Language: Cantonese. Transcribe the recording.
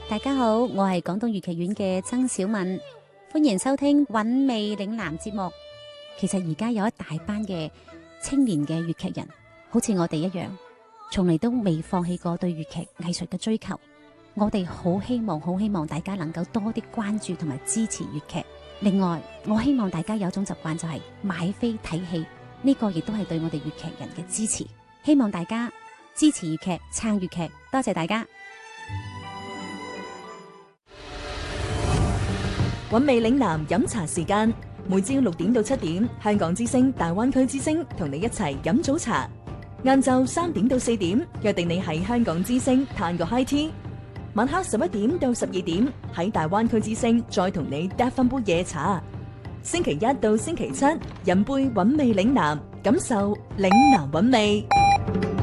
大家好，我係廣東粵劇院嘅曾小敏，歡迎收聽韻味嶺南節目。其實而家有一大班嘅青年嘅粵劇人，好似我哋一樣，從嚟都未放棄過對粵劇藝術嘅追求。我哋好希望大家能夠多啲關注同埋支持粵劇。另外，我希望大家有一種習慣，就係買飛睇戲，呢個亦都係對我哋粵劇人嘅支持。希望大家支持粵劇，撐粵劇，多謝大家。 韻味嶺南飲茶時間，每朝6點到7點，香港之聲、大灣區之聲同你一齊飲早茶。晏晝3點到4點，約定你喺香港之聲嘆個 high tea。晚黑11點到12點，喺大灣區之聲再同你嗒翻杯夜茶。星期一到星期七，飲杯韻味嶺南，感受嶺南韻味。